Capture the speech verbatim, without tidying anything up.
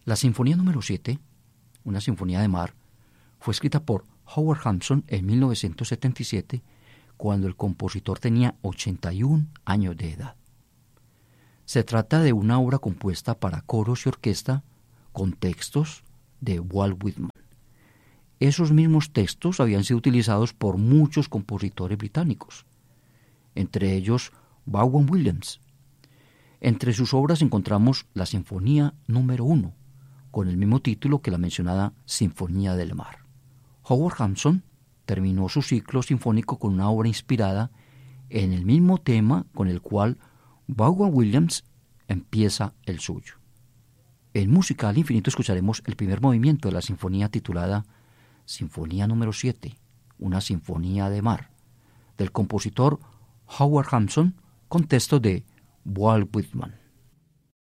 La Sinfonía número siete, una sinfonía de mar, fue escrita por Howard Hampson en mil novecientos setenta y siete, cuando el compositor tenía ochenta y un años de edad. Se trata de una obra compuesta para coros y orquesta con textos de Walt Whitman. Esos mismos textos habían sido utilizados por muchos compositores británicos, entre ellos Vaughan Williams. Entre sus obras encontramos la Sinfonía número uno, con el mismo título que la mencionada Sinfonía del Mar. Howard Hampson terminó su ciclo sinfónico con una obra inspirada en el mismo tema con el cual Vaughan Williams empieza el suyo. En Música al Infinito escucharemos el primer movimiento de la sinfonía titulada Sinfonía número siete, una sinfonía de mar, del compositor Howard Hampson, con texto de Walt Whitman.